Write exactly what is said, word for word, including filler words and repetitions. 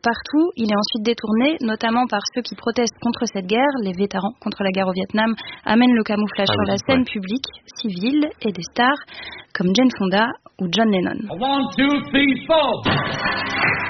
partout. Il est ensuite détourné, notamment par ceux qui protestent contre cette guerre. Les vétérans contre la guerre au Vietnam amènent le camouflage ah sur oui, la scène ouais. publique, civile, et des stars comme Jane Fonda ou John Lennon. One, two, three, four.